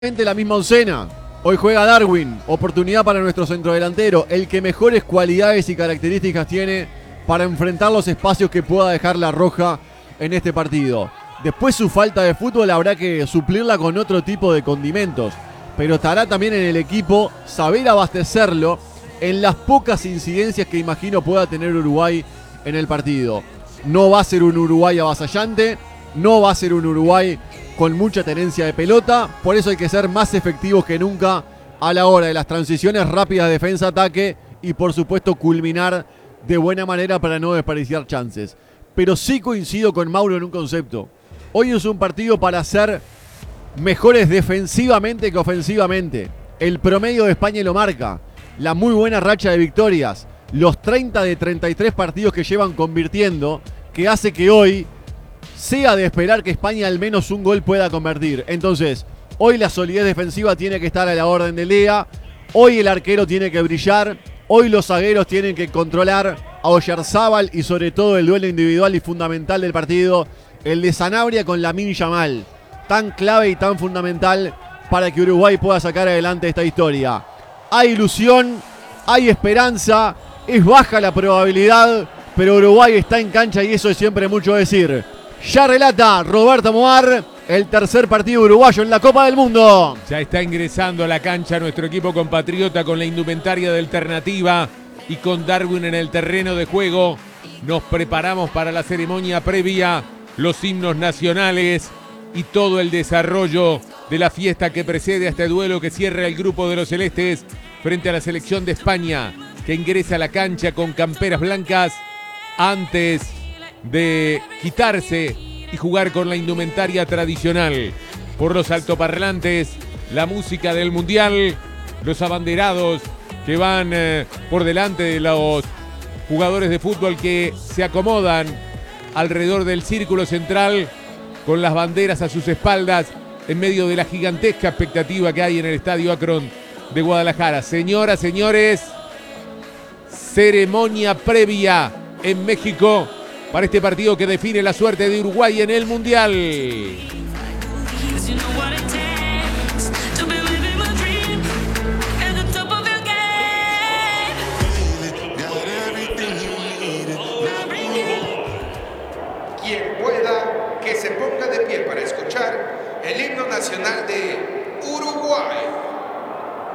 La misma oncena. Hoy juega Darwin, oportunidad para nuestro centrodelantero, el que mejores cualidades y características tiene para enfrentar los espacios que pueda dejar la Roja en este partido. Después su falta de fútbol habrá que suplirla con otro tipo de condimentos, pero estará también en el equipo saber abastecerlo en las pocas incidencias que imagino pueda tener Uruguay en el partido. No va a ser un Uruguay avasallante, no va a ser un Uruguay con mucha tenencia de pelota, por eso hay que ser más efectivos que nunca a la hora de las transiciones rápidas de defensa-ataque y por supuesto culminar de buena manera para no desperdiciar chances. Pero sí coincido con Mauro en un concepto. Hoy es un partido para ser mejores defensivamente que ofensivamente. El promedio de España lo marca. La muy buena racha de victorias, los 30 de 33 partidos que llevan convirtiendo, que hace que hoy sea de esperar que España al menos un gol pueda convertir. Entonces, hoy la solidez defensiva tiene que estar a la orden del día. Hoy el arquero tiene que brillar. Hoy los zagueros tienen que controlar a Oyarzábal y sobre todo el duelo individual y fundamental del partido, el de Sanabria con Lamine Yamal. Tan clave y tan fundamental para que Uruguay pueda sacar adelante esta historia. Hay ilusión, hay esperanza, es baja la probabilidad, pero Uruguay está en cancha y eso es siempre mucho decir. Ya relata Roberto Moar, el tercer partido uruguayo en la Copa del Mundo. Ya está ingresando a la cancha nuestro equipo compatriota con la indumentaria de Alternativa y con Darwin en el terreno de juego. Nos preparamos para la ceremonia previa, los himnos nacionales y todo el desarrollo de la fiesta que precede a este duelo que cierra el grupo de los celestes frente a la selección de España, que ingresa a la cancha con camperas blancas antes de quitarse y jugar con la indumentaria tradicional. Por los altoparlantes, la música del Mundial, los abanderados que van por delante de los jugadores de fútbol que se acomodan alrededor del círculo central con las banderas a sus espaldas en medio de la gigantesca expectativa que hay en el Estadio Akron de Guadalajara. Señoras, señores, ceremonia previa en México para este partido que define la suerte de Uruguay en el Mundial.